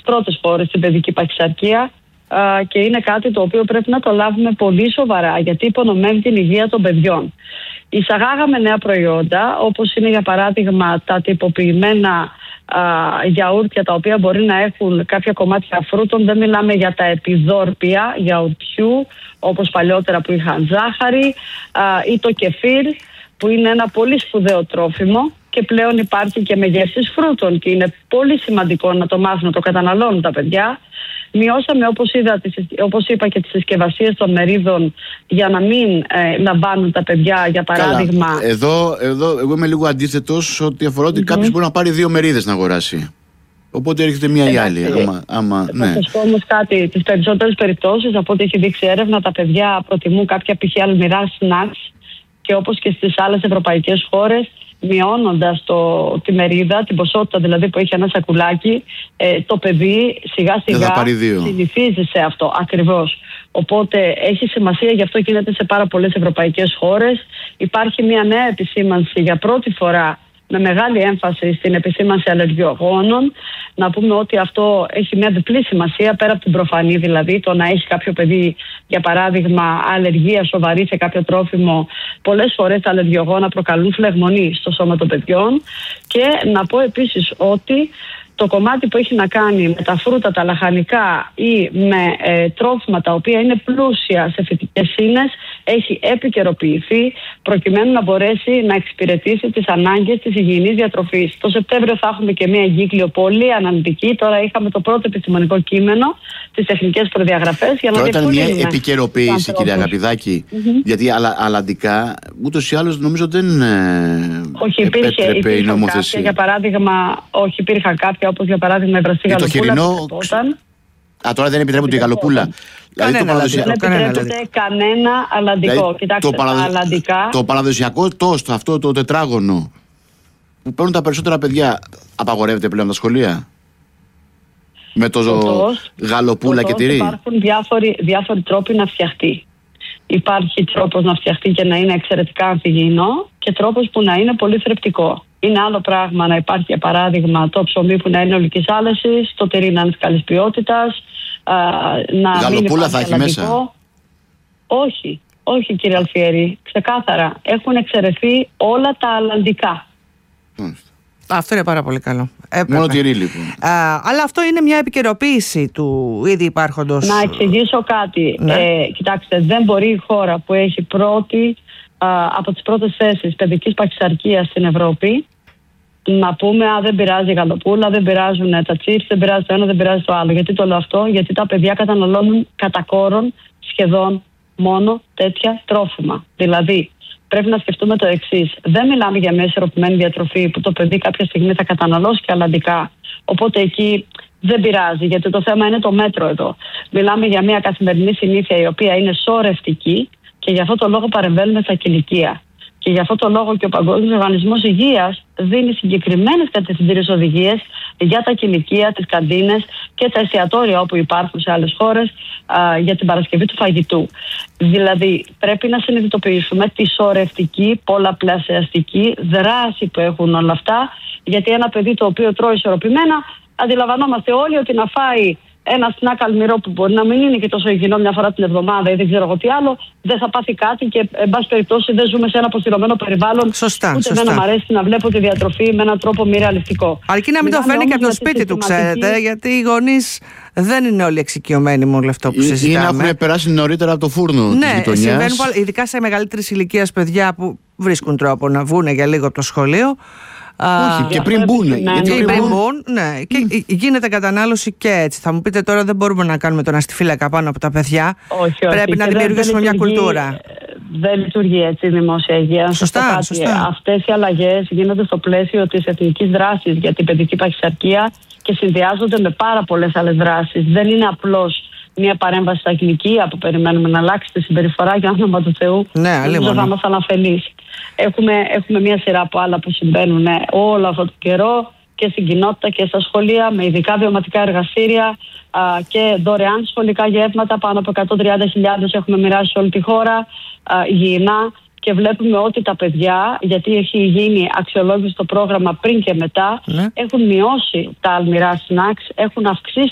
πρώτες χώρες στην παιδική παχυσαρκία και είναι κάτι το οποίο πρέπει να το λάβουμε πολύ σοβαρά, γιατί υπονομεύει την υγεία των παιδιών. Εισαγάγαμε νέα προϊόντα, όπως είναι για παράδειγμα τα τυποποιημένα γιαούρτια, τα οποία μπορεί να έχουν κάποια κομμάτια φρούτων. Δεν μιλάμε για τα επιδόρπια γιαουρτιού όπως παλιότερα που είχαν ζάχαρη, ή το κεφίρ, που είναι ένα πολύ σπουδαίο τρόφιμο και πλέον υπάρχει και με γεύσεις φρούτων και είναι πολύ σημαντικό να το μάθουν να το καταναλώνουν τα παιδιά. Μειώσαμε, όπως είπα, και τις συσκευασίες των μερίδων για να μην λαμβάνουν τα παιδιά, για παράδειγμα. Καλά. Εδώ εγώ είμαι λίγο αντίθετος ότι αφορά ότι κάποιος μπορεί να πάρει 2 μερίδες να αγοράσει. Οπότε έρχεται μία ή άλλη. Θα σας πω όμως κάτι. Τις περισσότερες περιπτώσεις, από ό,τι έχει δείξει έρευνα, τα παιδιά προτιμούν κάποια π.χ. αλμυρά snacks, και όπως και στις άλλες ευρωπαϊκές χώρες, μειώνοντας τη μερίδα, την ποσότητα δηλαδή που έχει ένα σακουλάκι, το παιδί σιγά σιγά συνηθίζει σε αυτό ακριβώς. Οπότε έχει σημασία, γι' αυτό γίνεται σε πάρα πολλές ευρωπαϊκές χώρες. Υπάρχει μια νέα επισήμανση για πρώτη φορά, με μεγάλη έμφαση στην επισήμανση αλλεργιογόνων. Να πούμε ότι αυτό έχει μια διπλή σημασία, πέρα από την προφανή, δηλαδή το να έχει κάποιο παιδί, για παράδειγμα, αλλεργία σοβαρή σε κάποιο τρόφιμο. Πολλές φορές τα αλλεργιογόνα προκαλούν φλεγμονή στο σώμα των παιδιών. Και να πω επίσης ότι το κομμάτι που έχει να κάνει με τα φρούτα, τα λαχανικά ή με τρόφιμα τα οποία είναι πλούσια σε φυτικές ίνες έχει επικαιροποιηθεί προκειμένου να μπορέσει να εξυπηρετήσει τις ανάγκες της υγιεινής διατροφής. Το Σεπτέμβριο θα έχουμε και μια εγκύκλιο πολύ αναλυτική. Τώρα είχαμε το πρώτο επιστημονικό κείμενο, τις τεχνικές προδιαγραφές. Τώρα ήταν μια επικαιροποίηση, κυρία Αγαπηδάκη, γιατί αλλαντικά ούτως ή άλλως νομίζω δεν επέτρεπε η νομοθεσία. Κάποια, για παράδειγμα, όχι, υπήρχαν κάποια, όπως για παράδειγμα η βραστή γαλοπούλα. Τώρα δεν επιτρέπεται η γαλοπούλα. Δεν επιτρέπεται κανένα αλλαντικό. Δηλαδή, κοιτάξτε, το παραδοσιακό τόστ, αυτό το τετράγωνο που παίρνουν τα περισσότερα παιδιά, απαγορεύεται πλέον τα σχολεία? Με το γαλοπούλα και τυρί. Υπάρχουν διάφοροι τρόποι να φτιαχτεί. Υπάρχει τρόπος να φτιαχτεί και να είναι εξαιρετικά ανθυγιεινό και τρόπος που να είναι πολύ θρεπτικό. Είναι άλλο πράγμα να υπάρχει, για παράδειγμα, το ψωμί που να είναι ολικής άλεσης, το τυρί να είναι καλής ποιότητας. Γαλοπούλα θα έχει μέσα? Όχι κύριε Αλφιέρη, ξεκάθαρα. Έχουν εξαιρεθεί όλα τα αλλαντικά. Αυτό είναι πάρα πολύ καλό. Μόνο τυρί λοιπόν. Αλλά αυτό είναι μια επικαιροποίηση του ήδη υπάρχοντος. Να εξηγήσω κάτι. Ναι. Κοιτάξτε, δεν μπορεί η χώρα που έχει από τις πρώτες θέσεις παιδικής παχυσαρκίας στην Ευρώπη να πούμε δεν πειράζει η γαλοπούλα, δεν πειράζουν τα τσίπς, δεν πειράζει το ένα, δεν πειράζει το άλλο. Γιατί το λέω αυτό? Γιατί τα παιδιά καταναλώνουν κατά κόρον σχεδόν μόνο τέτοια τρόφιμα. Δηλαδή, πρέπει να σκεφτούμε το εξής. Δεν μιλάμε για μια ισορροπημένη διατροφή που το παιδί κάποια στιγμή θα καταναλώσει και αλλαντικά. Οπότε εκεί δεν πειράζει, γιατί το θέμα είναι το μέτρο εδώ. Μιλάμε για μια καθημερινή συνήθεια η οποία είναι σωρευτική και γι' αυτό το λόγο παρεμβαίνουμε στα κηλικεία. Και γι' αυτό το λόγο και ο Παγκόσμιος Οργανισμός Υγείας δίνει συγκεκριμένες κατευθυντήριες οδηγίες για τα κηλικεία, τις καντίνες και τα εστιατόρια όπου υπάρχουν σε άλλες χώρες για την παρασκευή του φαγητού. Δηλαδή πρέπει να συνειδητοποιήσουμε τη σωρευτική, πολλαπλασιαστική δράση που έχουν όλα αυτά, γιατί ένα παιδί το οποίο τρώει ισορροπημένα, αντιλαμβανόμαστε όλοι ότι να φάει ένα σνακ αλμυρό που μπορεί να μην είναι και τόσο υγιεινό μια φορά την εβδομάδα ή δεν ξέρω εγώ τι άλλο, δεν θα πάθει κάτι και εν πάση περιπτώσει δεν ζούμε σε ένα αποστηρωμένο περιβάλλον. Σωστά. Δεν μου αρέσει να βλέπω τη διατροφή με έναν τρόπο μη ρεαλιστικό. Αρκεί να μην το φέρνει και από το σπίτι του, ξέρετε, γιατί οι γονείς δεν είναι όλοι εξοικειωμένοι με όλο αυτό που συζητάμε. Ή να έχουν περάσει νωρίτερα από το φούρνο της γειτονιάς. Ναι, συμβαίνουν ειδικά σε μεγαλύτερης ηλικίας παιδιά που βρίσκουν τρόπο να βγουν για λίγο από το σχολείο. Όχι, και πριν μπουν. Ναι, και γίνεται κατανάλωση και έτσι. Θα μου πείτε τώρα δεν μπορούμε να κάνουμε τον αστιφύλακα πάνω από τα παιδιά. Όχι, πρέπει να δημιουργήσουμε μια κουλτούρα. Δεν λειτουργεί έτσι η δημόσια υγεία. Σωστά. Αυτές οι αλλαγές γίνονται στο πλαίσιο της εθνικής δράσης για την παιδική παχυσαρκία και συνδυάζονται με πάρα πολλές άλλες δράσεις. Δεν είναι απλώς μια παρέμβαση στα κηλικεία που περιμένουμε να αλλάξει τη συμπεριφορά για όνομα του Θεού. Ναι, δεν θα ήμασταν αφελείς. Έχουμε μια σειρά από άλλα που συμβαίνουν όλο αυτόν τον καιρό και στην κοινότητα και στα σχολεία με ειδικά βιωματικά εργαστήρια και δωρεάν σχολικά γεύματα. Πάνω από 130.000 έχουμε μοιράσει σε όλη τη χώρα υγιεινά. Και βλέπουμε ότι τα παιδιά, γιατί έχει γίνει αξιολόγηση στο πρόγραμμα πριν και μετά, έχουν μειώσει τα αλμυρά snacks, έχουν αυξήσει